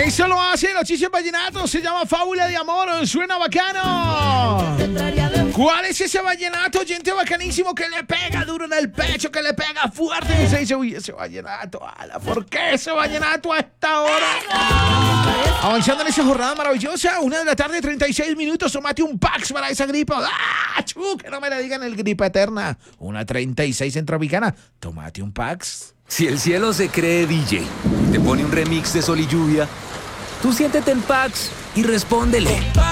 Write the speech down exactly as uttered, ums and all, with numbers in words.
Eso lo hace los chistes vallenatos. Se llama Fábula de Amor. Suena bacano. ¿Cuál es ese vallenato, gente bacanísimo, que le pega duro en el pecho, que le pega fuerte? Y se dice, uy, ese vallenato, ala, ¿por qué ese vallenato a esta hora? Avanzando en esa jornada maravillosa, una de la tarde, treinta y seis minutos. Tómate un Pax para esa gripa. ¡Ah, chu! Que no me le digan el gripa eterna. Una treinta y seis en Tropicana. Tómate un Pax. Si el cielo se cree D J y te pone un remix de Sol y Lluvia, tú siéntete en Pax y respóndele.